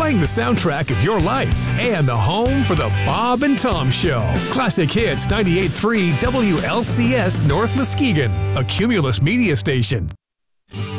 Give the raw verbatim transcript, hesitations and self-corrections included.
playing the soundtrack of your life and the home for the Bob and Tom Show. Classic Hits ninety-eight point three W L C S North Muskegon, a Cumulus media station.